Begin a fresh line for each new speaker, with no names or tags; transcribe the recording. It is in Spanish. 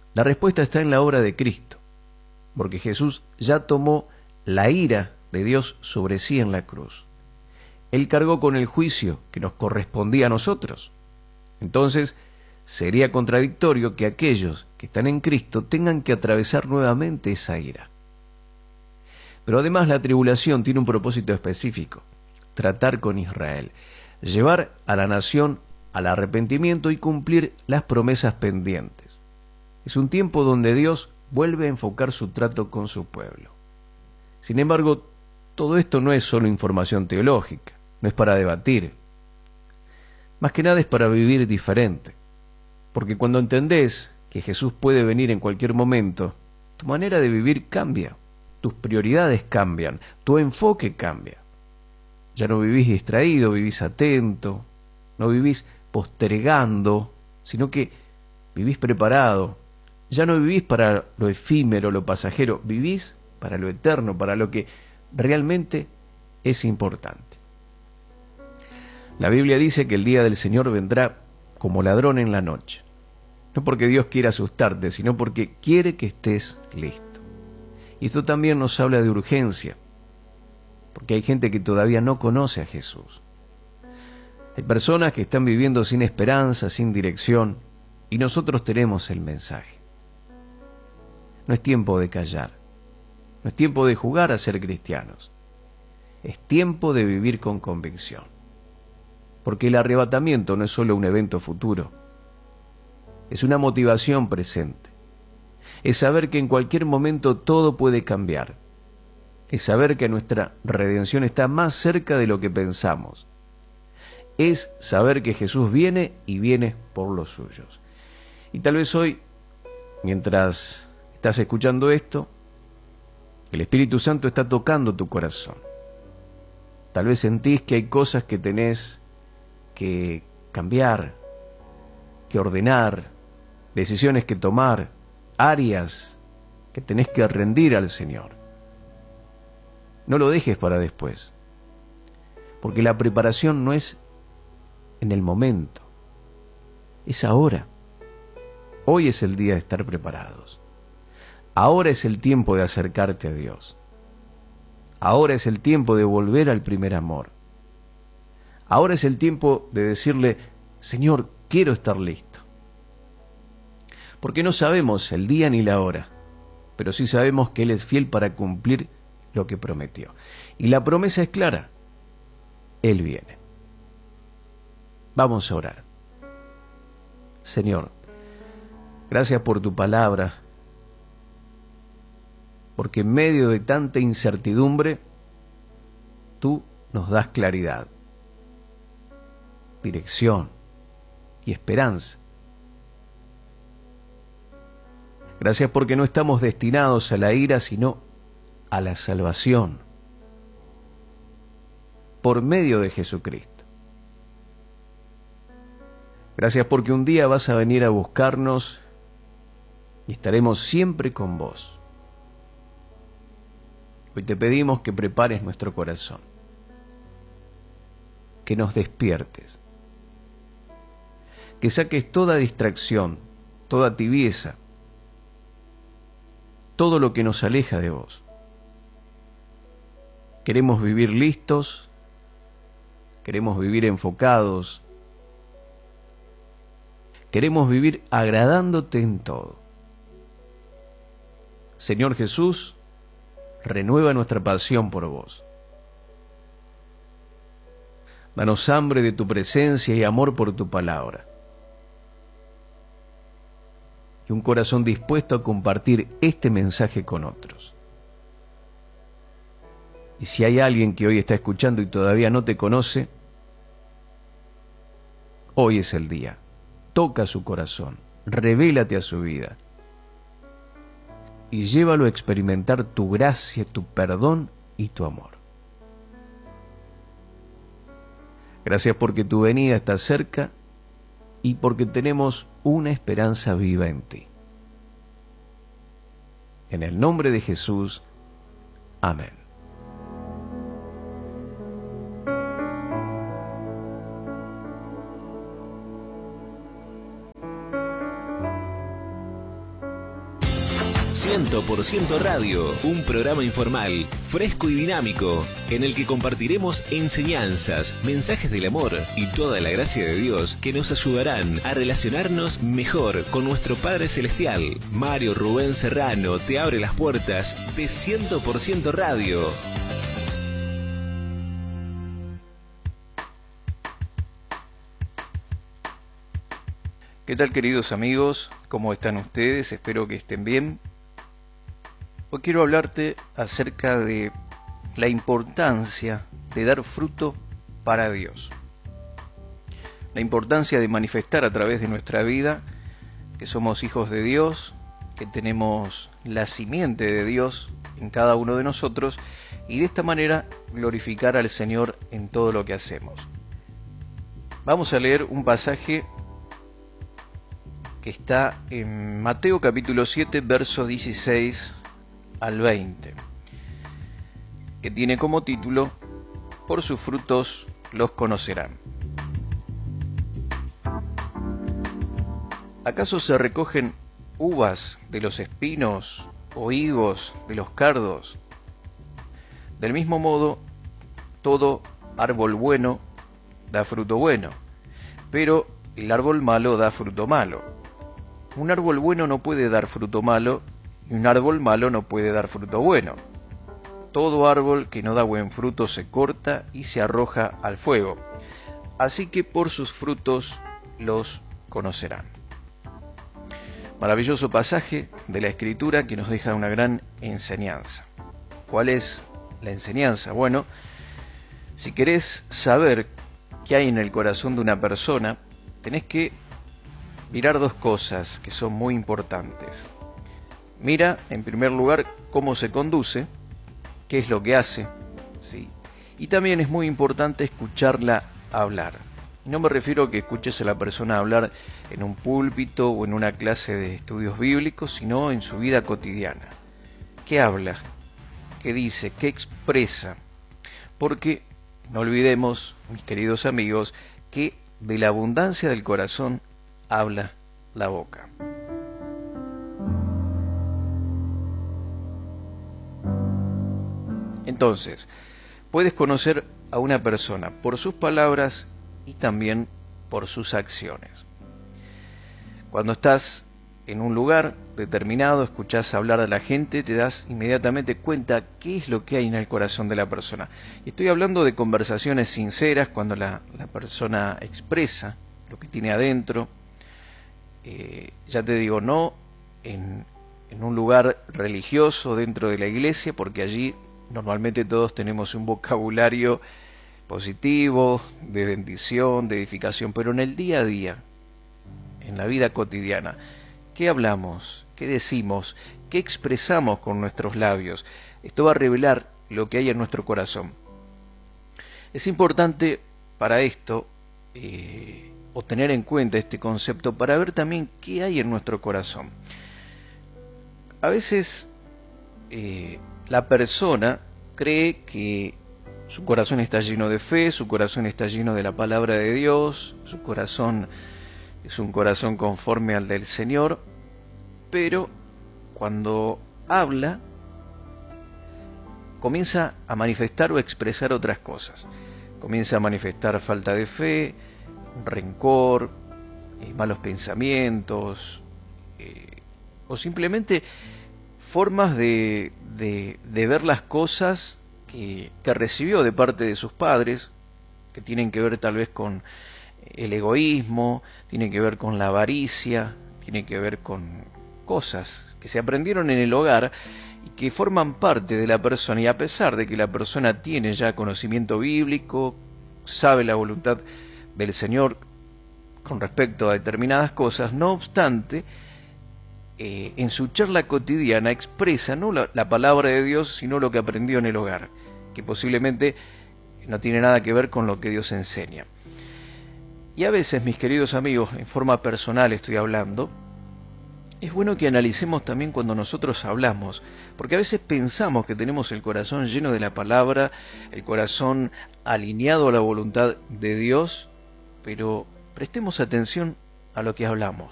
La respuesta está en la obra de Cristo, porque Jesús ya tomó la ira de Dios sobre sí en la cruz. Él cargó con el juicio que nos correspondía a nosotros. Entonces, sería contradictorio que aquellos que están en Cristo tengan que atravesar nuevamente esa ira. Pero además la tribulación tiene un propósito específico: tratar con Israel, llevar a la nación al arrepentimiento y cumplir las promesas pendientes. Es un tiempo donde Dios vuelve a enfocar su trato con su pueblo. Sin embargo, todo esto no es solo información teológica, no es para debatir. Más que nada es para vivir diferente. Porque cuando entendés que Jesús puede venir en cualquier momento, tu manera de vivir cambia, tus prioridades cambian, tu enfoque cambia. Ya no vivís distraído, vivís atento, no vivís postergando, sino que vivís preparado. Ya no vivís para lo efímero, lo pasajero, vivís para lo eterno, para lo que realmente es importante. La Biblia dice que el día del Señor vendrá como ladrón en la noche. No porque Dios quiera asustarte, sino porque quiere que estés listo. Y esto también nos habla de urgencia, porque hay gente que todavía no conoce a Jesús. Hay personas que están viviendo sin esperanza, sin dirección, y nosotros tenemos el mensaje. No es tiempo de callar, no es tiempo de jugar a ser cristianos, es tiempo de vivir con convicción. Porque el arrebatamiento no es solo un evento futuro, es una motivación presente. Es saber que en cualquier momento todo puede cambiar. Es saber que nuestra redención está más cerca de lo que pensamos. Es saber que Jesús viene y viene por los suyos. Y tal vez hoy, mientras estás escuchando esto, el Espíritu Santo está tocando tu corazón. Tal vez sentís que hay cosas que tenés que cambiar, que ordenar, decisiones que tomar, áreas que tenés que rendir al Señor. No lo dejes para después, porque la preparación no es en el momento, es ahora. Hoy es el día de estar preparados. Ahora es el tiempo de acercarte a Dios. Ahora es el tiempo de volver al primer amor. Ahora es el tiempo de decirle: Señor, quiero estar listo. Porque no sabemos el día ni la hora, pero sí sabemos que Él es fiel para cumplir lo que prometió. Y la promesa es clara: Él viene. Vamos a orar. Señor, gracias por tu palabra, porque en medio de tanta incertidumbre, tú nos das claridad, dirección y esperanza. Gracias porque no estamos destinados a la ira, sino a la salvación, por medio de Jesucristo. Gracias porque un día vas a venir a buscarnos y estaremos siempre con vos. Hoy te pedimos que prepares nuestro corazón, que nos despiertes, que saques toda distracción, toda tibieza, todo lo que nos aleja de vos. Queremos vivir listos, queremos vivir enfocados, queremos vivir agradándote en todo. Señor Jesús, renueva nuestra pasión por vos. Danos hambre de tu presencia y amor por tu palabra. Y un corazón dispuesto a compartir este mensaje con otros. Y si hay alguien que hoy está escuchando y todavía no te conoce, hoy es el día. Toca su corazón, revélate a su vida y llévalo a experimentar tu gracia, tu perdón y tu amor. Gracias porque tu venida está cerca y porque tenemos una esperanza viva en ti. En el nombre de Jesús, amén.
100% Radio, un programa informal, fresco y dinámico, en el que compartiremos enseñanzas, mensajes del amor y toda la gracia de Dios que nos ayudarán a relacionarnos mejor con nuestro Padre Celestial. Mario Rubén Serrano te abre las puertas de 100% Radio.
¿Qué tal, queridos amigos? ¿Cómo están ustedes? Espero que estén bien. Hoy quiero hablarte acerca de la importancia de dar fruto para Dios. La importancia de manifestar a través de nuestra vida que somos hijos de Dios, que tenemos la simiente de Dios en cada uno de nosotros y de esta manera glorificar al Señor en todo lo que hacemos. Vamos a leer un pasaje que está en Mateo capítulo 7, verso 16 al 20, que tiene como título: Por sus frutos los conocerán. ¿Acaso se recogen uvas de los espinos o higos de los cardos? Del mismo modo, todo árbol bueno da fruto bueno, pero el árbol malo da fruto malo. Un árbol bueno no puede dar fruto malo, y un árbol malo no puede dar fruto bueno. Todo árbol que no da buen fruto se corta y se arroja al fuego. Así que por sus frutos los conocerán. Maravilloso pasaje de la Escritura que nos deja una gran enseñanza. ¿Cuál es la enseñanza? Bueno, si querés saber qué hay en el corazón de una persona, tenés que mirar dos cosas que son muy importantes. Mira, en primer lugar, cómo se conduce, qué es lo que hace, ¿sí? Y también es muy importante escucharla hablar. Y no me refiero a que escuches a la persona hablar en un púlpito o en una clase de estudios bíblicos, sino en su vida cotidiana. ¿Qué habla? ¿Qué dice? ¿Qué expresa? Porque no olvidemos, mis queridos amigos, que de la abundancia del corazón habla la boca. Entonces, puedes conocer a una persona por sus palabras y también por sus acciones. Cuando estás en un lugar determinado, escuchás hablar a la gente, te das inmediatamente cuenta qué es lo que hay en el corazón de la persona. Y estoy hablando de conversaciones sinceras, cuando la persona expresa lo que tiene adentro. Ya te digo, no en un lugar religioso dentro de la iglesia, porque allí normalmente todos tenemos un vocabulario positivo, de bendición, de edificación, pero en el día a día, en la vida cotidiana, ¿qué hablamos? ¿Qué decimos? ¿Qué expresamos con nuestros labios? Esto va a revelar lo que hay en nuestro corazón. Es importante para esto o tener en cuenta este concepto para ver también qué hay en nuestro corazón. A veces la persona cree que su corazón está lleno de fe, su corazón está lleno de la palabra de Dios, su corazón es un corazón conforme al del Señor, pero cuando habla comienza a manifestar o expresar otras cosas. Comienza a manifestar falta de fe, rencor, malos pensamientos, o simplemente formas de ver las cosas que recibió de parte de sus padres, que tienen que ver tal vez con el egoísmo, tienen que ver con la avaricia, tienen que ver con cosas que se aprendieron en el hogar y que forman parte de la persona, y a pesar de que la persona tiene ya conocimiento bíblico, sabe la voluntad del Señor con respecto a determinadas cosas, no obstante, en su charla cotidiana expresa no la palabra de Dios, sino lo que aprendió en el hogar, que posiblemente no tiene nada que ver con lo que Dios enseña. Y a veces, mis queridos amigos, en forma personal estoy hablando, es bueno que analicemos también cuando nosotros hablamos, porque a veces pensamos que tenemos el corazón lleno de la palabra, el corazón alineado a la voluntad de Dios, pero prestemos atención a lo que hablamos.